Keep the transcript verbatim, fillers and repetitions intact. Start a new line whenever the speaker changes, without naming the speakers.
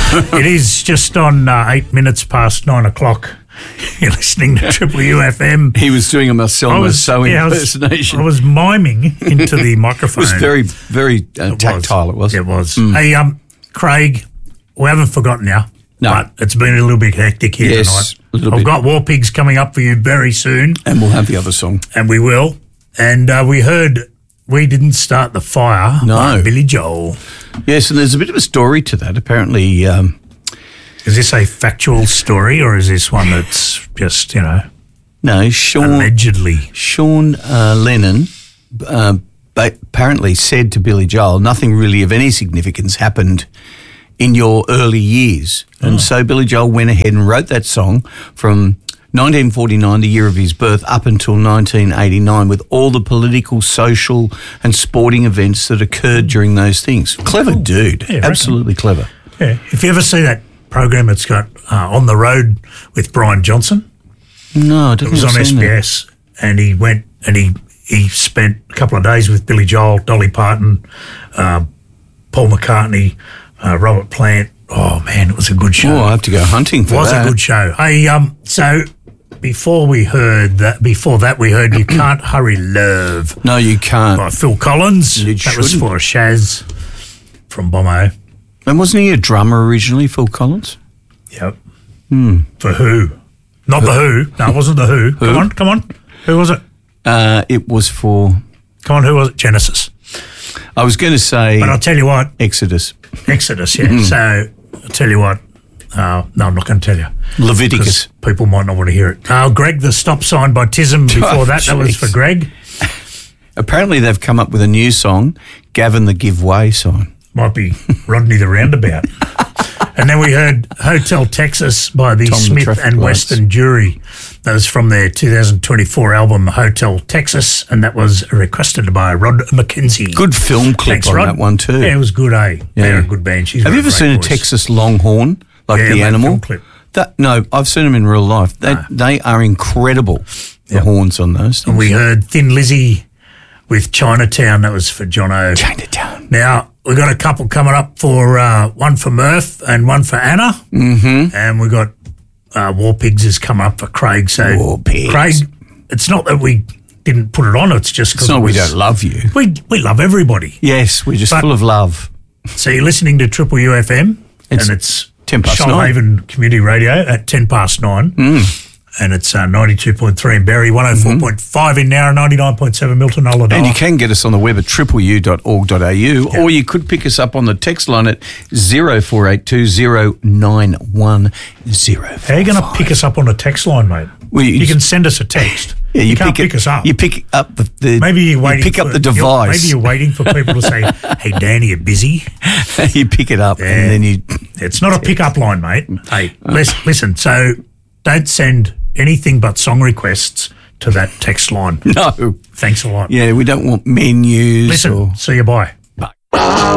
It is just on uh, eight minutes past nine o'clock. You're listening to Triple U F M.
He was doing a Marcel Marceau
yeah,
impersonation.
I was, I was miming into the microphone.
It was very, very uh,
it
tactile,
was.
it was.
It was. Mm. Hey, um, Craig, we haven't forgotten you.
No.
But it's been a little bit hectic here
yes,
tonight.
A little
I've
bit.
got War Pigs coming up for you very soon.
And we'll have the other song.
And we will. And uh, we heard We Didn't Start the Fire
no.
by Billy Joel.
Yes, and there's a bit of a story to that. Apparently... Um,
is this a factual story or is this one that's just, you know...
No, Sean...
Allegedly.
Sean uh, Lennon uh, apparently said to Billy Joel, nothing really of any significance happened in your early years. And oh. so Billy Joel went ahead and wrote that song from nineteen forty-nine, the year of his birth, up until nineteen eighty-nine, with all the political, social and sporting events that occurred during those things. Clever cool. dude. Yeah, absolutely clever.
Yeah. If you ever see that program, it's got uh, On the Road with Brian Johnson.
No, I didn't.
It was on S B S, that. and he went and he, he spent a couple of days with Billy Joel, Dolly Parton, uh, Paul McCartney, Uh, Robert Plant. Oh, man, it was a good show.
Oh, I have to go hunting for that.
It was
that.
a good show. Hey, um, so before we heard that, before that we heard You Can't Hurry Love.
No, you can't.
By Phil Collins.
You
that
shouldn't.
was for Shaz from Bomo.
And wasn't he a drummer originally, Phil Collins?
Yep.
Hmm.
For Who? Not The Who. No, it wasn't The Who.
Who?
Come on, come on. Who was it?
Uh, it was for...
Come on, who was it? Genesis.
I was going to say...
But I'll tell you what.
Exodus.
Exodus, yeah. Mm. So, I'll tell you what. Uh, no, I'm not going to tell you.
Leviticus.
People might not want to hear it. Oh, Greg, the Stop Sign by Tism. Before
oh,
that,
geez.
that was for Greg.
Apparently, they've come up with a new song, Gavin the Give Way song.
Might be Rodney the Roundabout. And then we heard Hotel Texas by the
Tom
Smith
the
and
Lights.
Western Jury. That was from their two thousand twenty-four album Hotel Texas, and that was requested by Rod McKenzie.
Good film clip
Thanks,
on
Rod.
that one too.
Yeah, it was good, eh?
Yeah.
They're a good band. She's
Have
got
you ever
great
seen
voice.
a Texas Longhorn, like
Yeah,
the
that
animal?
film clip.
That, no, I've seen them in real life. They,
No.
they are incredible, the
Yep.
horns on those things.
And we heard Thin Lizzy with Chinatown. That was for Jono.
Chinatown.
Now, we've got a couple coming up for uh, one for Murph and one for Anna.
Mm-hmm.
And we've got uh, War Pigs is coming up for Craig. So,
War Pigs.
Craig, it's not that we didn't put it on, it's just
It's
because
not
it
we
was-
don't love you.
We, we love everybody.
Yes, we're just
But-
full of love.
So you're listening to Triple U F M,
It's
and it's
ten past nine.
Shoalhaven Community Radio at ten past nine.
Mm.
And it's uh, ninety-two point three in Berry, one oh four point five in Nowra, ninety-nine point seven Milton, Ulladulla.
And you can get us on the web at triple u dot org dot a u, or you could pick us up on the text line at zero four eight two zero nine one zero.
How are you going to pick us up on a text line, mate?
Well, you
you
just-
can send us a text.
Yeah,
you,
you
can't
pick,
pick
it,
us up.
You pick up the, the
maybe you're waiting.
You pick
for,
up the
you're-
device.
Maybe you're waiting for people to say, "Hey, Danny, you're busy."
You pick it up,
Yeah.
and then you.
It's not a pick-up line, mate. Hey, lis- listen. So don't send anything but song requests to that text line.
No.
Thanks a lot.
Yeah, we don't want menus.
Listen.
Or,
See you. Bye.
Bye.